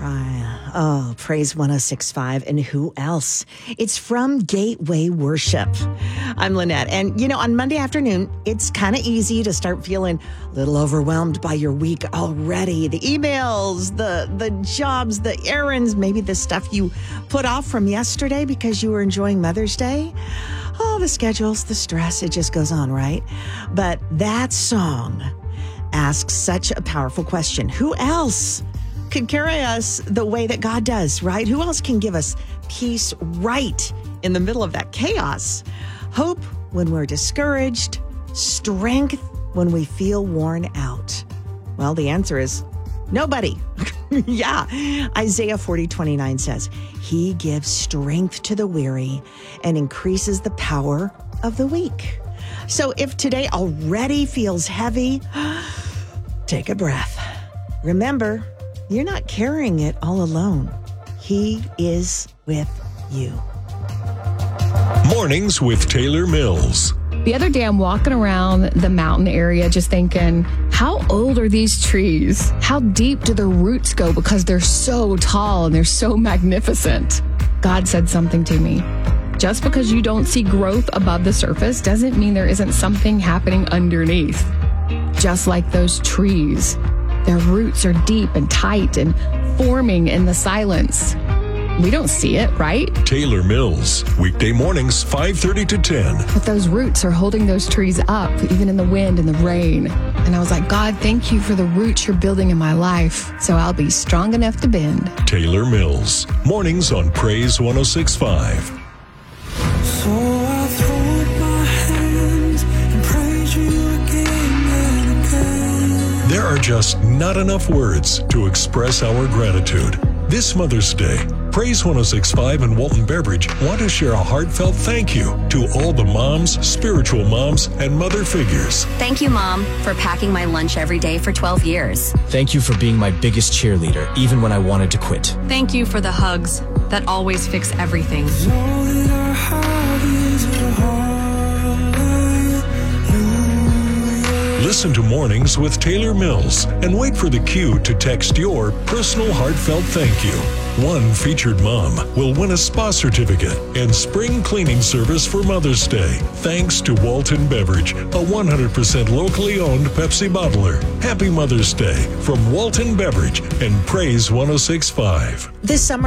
Praise 106.5. And who else? It's from Gateway Worship. I'm Lynette. And, on Monday afternoon, it's kind of easy to start feeling a little overwhelmed by your week already. The emails, the jobs, the errands, maybe the stuff you put off from yesterday because you were enjoying Mother's Day. Oh, the schedules, the stress, it just goes on, right? But that song asks such a powerful question. Who else could carry us the way that God does, right? Who else can give us peace right in the middle of that chaos? Hope when we're discouraged, strength when we feel worn out. Well, the answer is nobody. Yeah. Isaiah 40:29 says, He gives strength to the weary and increases the power of the weak. So if today already feels heavy, take a breath. Remember, you're not carrying it all alone. He is with you. Mornings with Taylor Mills. The other day, I'm walking around the mountain area just thinking, how old are these trees? How deep do their roots go because they're so tall and they're so magnificent? God said something to me. Just because you don't see growth above the surface doesn't mean there isn't something happening underneath. Just like those trees, their roots are deep and tight and forming in the silence. We don't see it, right? Taylor Mills, weekday mornings, 5:30 to 10. But those roots are holding those trees up, even in the wind and the rain. And I was like, God, thank you for the roots you're building in my life, so I'll be strong enough to bend. Taylor Mills, mornings on Praise 106.5. So I throw up my hands and praise you again and again. There are just not enough words to express our gratitude. This Mother's Day, Praise 106.5 and Walton Beverage want to share a heartfelt thank you to all the moms, spiritual moms, and mother figures. Thank you, Mom, for packing my lunch every day for 12 years. Thank you for being my biggest cheerleader, even when I wanted to quit. Thank you for the hugs that always fix everything. All that I have is a hallelujah. Listen to Mornings with Taylor Mills and wait for the cue to text your personal heartfelt thank you. One featured mom will win a spa certificate and spring cleaning service for Mother's Day. Thanks to Walton Beverage, a 100% locally owned Pepsi bottler. Happy Mother's Day from Walton Beverage and Praise 106.5. This summer,